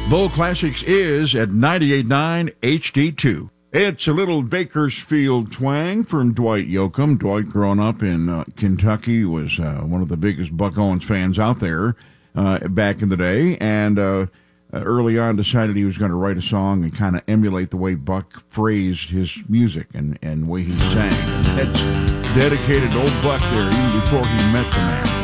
Bowl Classics is at 98.9 HD2. It's a little Bakersfield twang from Dwight Yoakam. Dwight, growing up in Kentucky, was one of the biggest Buck Owens fans out there back in the day, and early on decided he was going to write a song and kind of emulate the way Buck phrased his music and the way he sang. That's dedicated to old Buck there, even before he met the man.